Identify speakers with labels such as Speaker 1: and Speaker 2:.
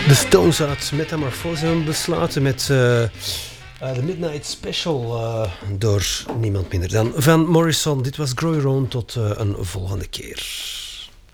Speaker 1: De Stones uit Metamorphose besluiten met de Midnight Special door niemand minder dan Van Morrison. Dit was Grow Your Own. Tot een volgende keer.